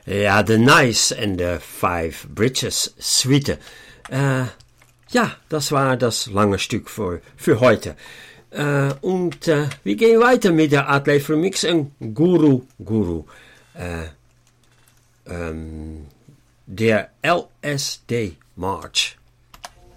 Ja, The Nice and the Five Bridges Suite. Ja, das war das lange Stück für heute. Und wir gehen weiter mit der Art Life Remix und Guru. Der LSD March.